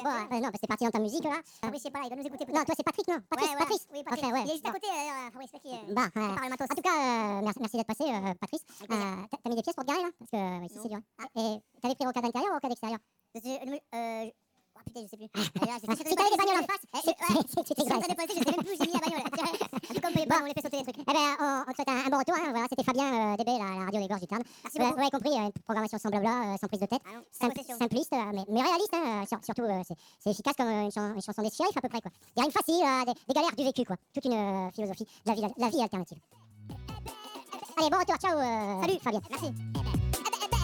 bon, non, parce que t'es parti dans ta musique là. Fabrice, je sais pas, il doit nous écouter. Non, toi c'est Patrick, non? Patrice, Ouais, ouais. Patrice. Oui, Patrick. Ok, ouais. Il est juste à Bon. côté, Fabrice, c'est qui Bah, prépare le matos. en tout cas, merci d'être passé, Patrice. Avec plaisir. T'as mis des pièces pour te garer là? Parce que ici Non. c'est dur. Et t'avais pris au cadre intérieur ou au cadre extérieur? Oh putain, je sais plus. Là, Si t'avais des bagnoles en face, Je suis en train de passer, je sais même plus où j'ai mis la bagnole. Un peu comme Paypal, Bon. on les fait sauter les trucs. Eh ben, on te souhaite un bon retour. Hein. Voilà, c'était Fabien DB, la radio des Gorges du Tarn. Merci beaucoup. Vous avez compris, une programmation sans blabla, sans prise de tête. Ah non, sans possession. Simpliste, mais réaliste. Hein. Surtout, c'est efficace comme une chanson des shérifs à peu près. Quoi. Des rimes faciles, des galères du vécu. Quoi. Toute une philosophie de la vie alternative. Allez, bon retour. Ciao, Salut. Fabien. Merci.